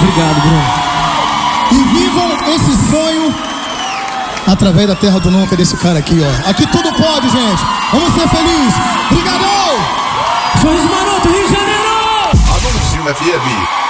Obrigado, Bruno. E vivam esse sonho através da terra do nunca desse cara aqui, ó. Aqui tudo pode, gente. Vamos ser felizes. Obrigado! Sorriso Maroto, Rio de Janeiro! Anúncio FM.